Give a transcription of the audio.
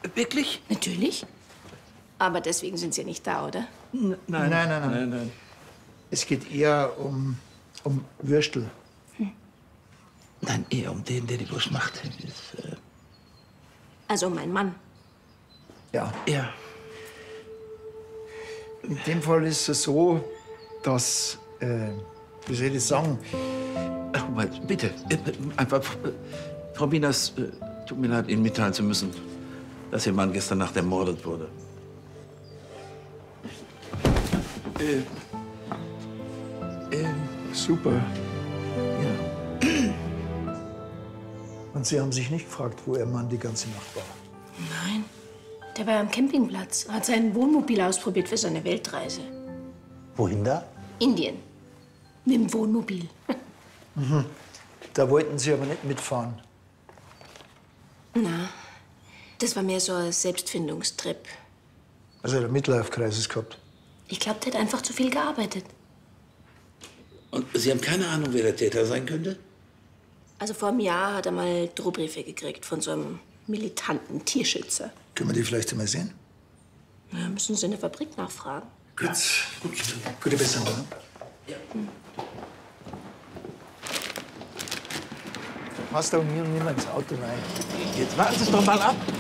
Wirklich? Natürlich. Aber deswegen sind Sie nicht da, oder? Nein. Es geht eher um Würstel. Nein, eher um den, der die Wurst macht. Also um meinen Mann. Ja. Ja. In dem Fall ist es so, dass, wie soll ich das sagen? Ach, Moment, bitte. Einfach, Frau Minas, tut mir leid, Ihnen mitteilen zu müssen, dass Ihr Mann gestern Nacht ermordet wurde. Super. Ja. Und Sie haben sich nicht gefragt, wo Ihr Mann die ganze Nacht war? Nein. Der war am Campingplatz. Hat sein Wohnmobil ausprobiert für seine Weltreise. Wohin da? Indien. Mit dem Wohnmobil. Da wollten Sie aber nicht mitfahren. Na, das war mehr so ein Selbstfindungstrip. Also der Midlife-Crisis gehabt. Ich glaube, der hat einfach zu viel gearbeitet. Und Sie haben keine Ahnung, wer der Täter sein könnte? Also vor einem Jahr hat er mal Drohbriefe gekriegt von so einem militanten Tierschützer. Können wir die vielleicht einmal sehen? Ja, müssen Sie in der Fabrik nachfragen. Gut. Gute Besserung. Ne? Ja. Passt da mir und niemand ins Auto rein. Jetzt warten Sie es doch mal ab.